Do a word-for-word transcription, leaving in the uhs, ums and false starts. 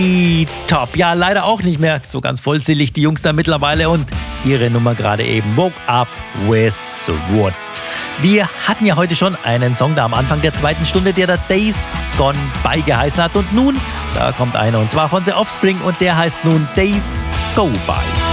Top. Ja, leider auch nicht mehr so ganz vollzählig, die Jungs da mittlerweile, und ihre Nummer gerade eben, Woke Up With What. Wir hatten ja heute schon einen Song da am Anfang der zweiten Stunde, der da Days Gone By geheißen hat, und nun, da kommt einer, und zwar von The Offspring, und der heißt nun Days Go By.